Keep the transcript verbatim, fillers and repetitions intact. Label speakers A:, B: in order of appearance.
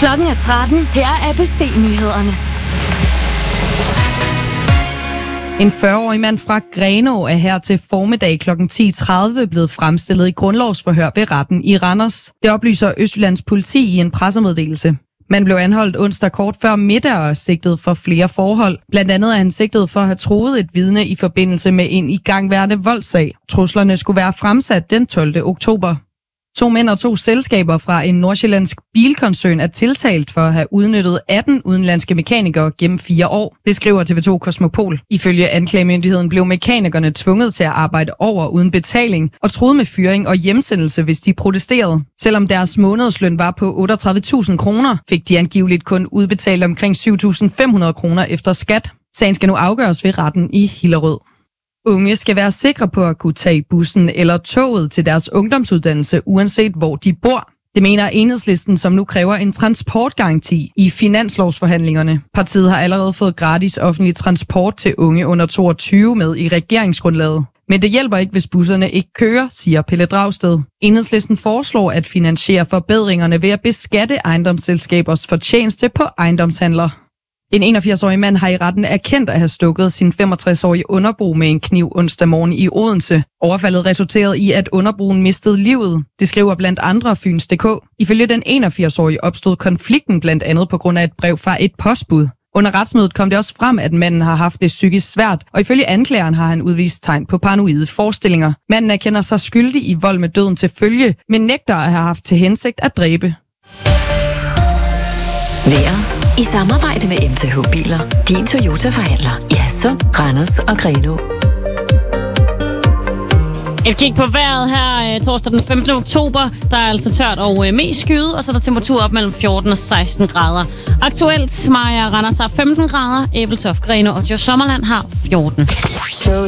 A: Klokken er tretten. Her er A B C-nyhederne.
B: En fyrre-årig mand fra Grenå er her til formiddag klokken ti tredive blevet fremstillet i grundlovsforhør ved retten i Randers. Det oplyser Østjyllands politi i en pressemeddelelse. Man blev anholdt onsdag kort før middag og sigtet for flere forhold. Blandt andet er han sigtet for at have truet et vidne i forbindelse med en igangværende voldssag. Truslerne skulle være fremsat den tolvte oktober. To mænd og to selskaber fra en nordsjællandsk bilkoncern er tiltalt for at have udnyttet atten udenlandske mekanikere gennem fire år. Det skriver T V to Kosmopol. Ifølge anklagemyndigheden blev mekanikerne tvunget til at arbejde over uden betaling og truet med fyring og hjemsendelse, hvis de protesterede. Selvom deres månedsløn var på otteogtredive tusind kroner, fik de angiveligt kun udbetalt omkring syv tusind fem hundrede kroner efter skat. Sagen skal nu afgøres ved retten i Hillerød. Unge skal være sikre på at kunne tage bussen eller toget til deres ungdomsuddannelse, uanset hvor de bor. Det mener Enhedslisten, som nu kræver en transportgaranti i finanslovsforhandlingerne. Partiet har allerede fået gratis offentlig transport til unge under toogtyve med i regeringsgrundlaget. Men det hjælper ikke, hvis busserne ikke kører, siger Pelle Dragsted. Enhedslisten foreslår at finansiere forbedringerne ved at beskatte ejendomsselskabers fortjeneste på ejendomshandler. En enogfirs-årig mand har i retten erkendt at have stukket sin femogtres-årige underbo med en kniv onsdag morgen i Odense. Overfaldet resulterede i, at underboen mistede livet. Det skriver blandt andre Fyns punktum d k. Ifølge den enogfirs-årige opstod konflikten blandt andet på grund af et brev fra et postbud. Under retsmødet kom det også frem, at manden har haft det psykisk svært, og ifølge anklageren har han udvist tegn på paranoide forestillinger. Manden erkender sig skyldig i vold med døden til følge, men nægter at have haft til hensigt at dræbe.
C: Vejret i samarbejde med M T H Biler. Din Toyota-forhandler i Hadsund, Randers og Grenå.
D: Et kig på vejret her torsdag den femtende oktober. Der er altså tørt og øh, mest skyet, og så er der temperatur op mellem fjorten og seksten grader. Aktuelt Maja Randers har femten grader, Ebeltoft, Grenå og Djursland har fjorten.